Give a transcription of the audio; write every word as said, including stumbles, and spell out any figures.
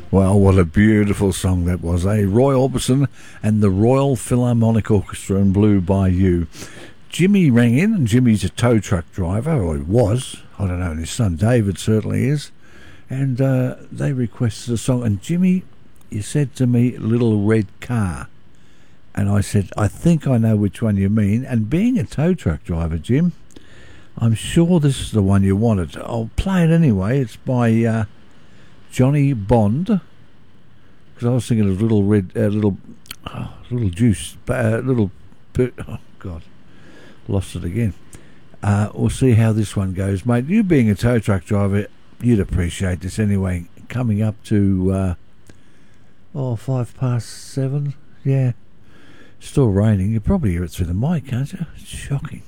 Well, what a beautiful song that was, eh? Roy Orbison and the Royal Philharmonic Orchestra and Blue Bayou. Jimmy rang in, and Jimmy's a tow truck driver, or he was. I don't know, and his son David certainly is. And uh, they requested a song. And Jimmy, you said to me, Little Red Car. And I said, I think I know which one you mean. And being a tow truck driver, Jim, I'm sure this is the one you wanted. I'll play it anyway. It's by uh, Johnny Bond. Because I was thinking of Little Red, uh, Little, oh, Little Juice, uh, Little, oh God, lost it again. Uh, we'll see how this one goes, mate. You being a tow truck driver, you'd appreciate this anyway. Coming up to, uh, oh, five past seven, yeah. Still raining. You probably hear it through the mic, can't you? It's shocking.